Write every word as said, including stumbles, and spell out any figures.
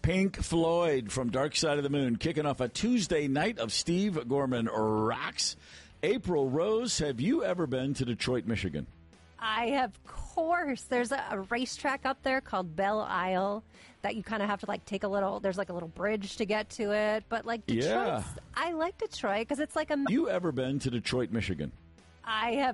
Pink Floyd from Dark Side of the Moon, kicking off a Tuesday night of Steve Gorman Rocks. April Rose, have you ever been to Detroit, Michigan? I have, of course. There's a, a racetrack up there called Belle Isle that you kind of have to like take a little. There's like a little bridge to get to it, but like Detroit, Yeah. I like Detroit because it's like a. You ever been to Detroit, Michigan? I have